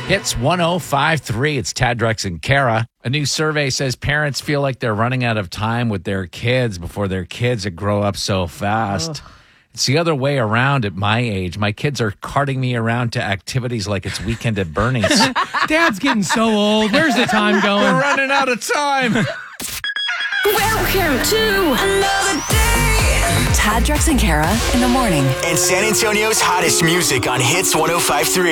Hits 105.3. It's Tad, Drex, and Kara. A new survey says parents feel like they're running out of time with their kids before their kids grow up so fast. It's the other way around at my age. My kids are carting me around to activities like it's weekend at Bernie's. Dad's getting so old. Where's the time going? We're running out of time. Welcome to another day. Tad, Drex, and Kara in the morning. And San Antonio's hottest music on Hits 105.3.